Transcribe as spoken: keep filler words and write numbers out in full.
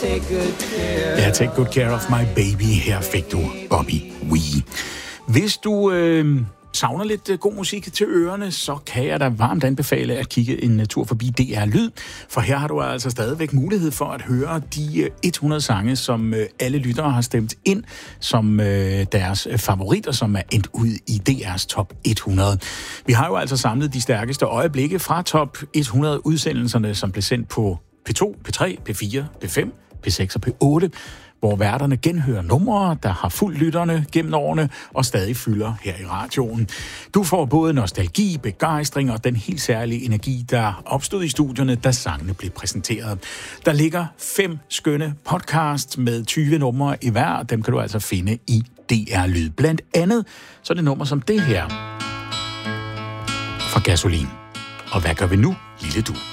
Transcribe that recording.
take good care. Ja, Take Good Care of My Baby. Her fik du Bobby Wee. Hvis du øh, savner lidt øh, god musik til ørerne, så kan jeg da varmt anbefale at kigge en tur forbi D R Lyd, for her har du altså stadigvæk mulighed for at høre de hundrede sange, som øh, alle lyttere har stemt ind som øh, deres favoritter, som er endt ud i D R's top hundrede. Vi har jo altså samlet de stærkeste øjeblikke fra top hundrede udsendelserne, som blev sendt på P to, P tre, P fire, P fem, P seks og P otte, hvor værterne genhører numre, der har fulgt lytterne gennem årene og stadig fylder her i radioen. Du får både nostalgi, begejstring og den helt særlige energi, der opstod i studierne, da sangene blev præsenteret. Der ligger fem skønne podcasts med tyve numre i hver, dem kan du altså finde i D R Lyd. Blandt andet så er det nummer som det her fra Gasolin. Og hvad gør vi nu, lille du?